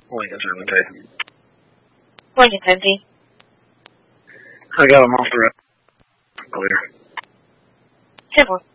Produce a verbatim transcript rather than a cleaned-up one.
Lincoln seventeen. Lincoln seventeen. I got them off the road. Clear. ten four.